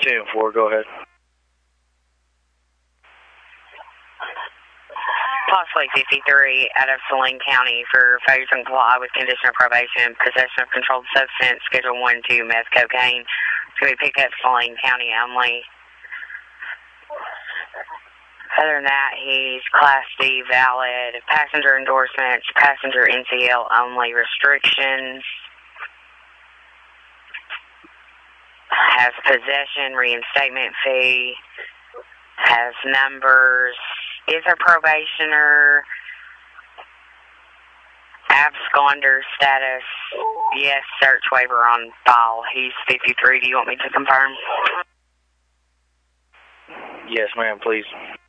10-4, go ahead. Possibly 53 out of Saline County for failure to comply with condition of probation, possession of controlled substance, Schedule 1-2, meth cocaine. It's going to be picked up Saline County only. Other than that, he's Class D valid, passenger endorsements, passenger NCL only restrictions. Has possession, reinstatement fee, has numbers, is a probationer, absconder status, yes, search waiver on file. He's 53. Do you want me to confirm? Yes, ma'am, please.